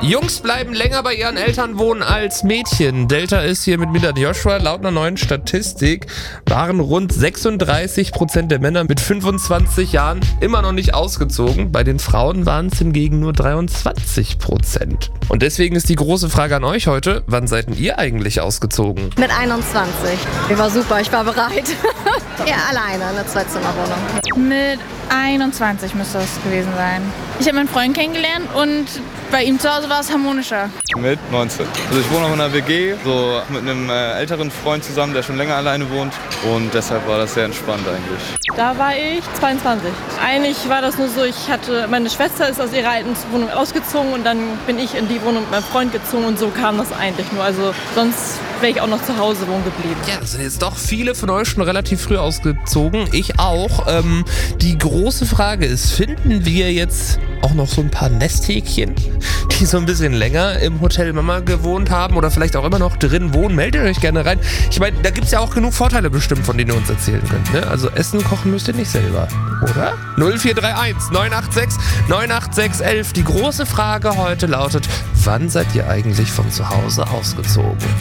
Jungs bleiben länger bei ihren Eltern wohnen als Mädchen. Delta ist hier mit Milan Joshua. Laut einer neuen Statistik waren rund 36% der Männer mit 25 Jahren immer noch nicht ausgezogen. Bei den Frauen waren es hingegen nur 23%. Und deswegen ist die große Frage an euch heute, wann seid denn ihr eigentlich ausgezogen? Mit 21. Ich war super, ich war bereit. Ja, alleine, eine Zweizimmerwohnung. Mit 21 müsste das gewesen sein. Ich habe meinen Freund kennengelernt und bei ihm zu Hause war es harmonischer. Mit 19. Also ich wohne noch in einer WG, so mit einem älteren Freund zusammen, der schon länger alleine wohnt. Und deshalb war das sehr entspannt eigentlich. Da war ich 22. Eigentlich war das nur so, meine Schwester ist aus ihrer alten Wohnung ausgezogen und dann bin ich in die Wohnung mit meinem Freund gezogen und so kam das eigentlich nur. Also sonst wäre ich auch noch zu Hause wohnen geblieben. Ja, das sind jetzt doch viele von euch schon relativ früh ausgezogen. Ich auch. Die große Frage ist, finden wir jetzt auch noch so ein paar Nesthäkchen, die so ein bisschen länger im Hotel Mama gewohnt haben oder vielleicht auch immer noch drin wohnen? Meldet euch gerne rein. Ich meine, da gibt es ja auch genug Vorteile bestimmt, von denen ihr uns erzählen könnt. Ne? Also Essen kochen müsst ihr nicht selber, oder? 0431 986 98611. Die große Frage heute lautet, wann seid ihr eigentlich von zu Hause ausgezogen?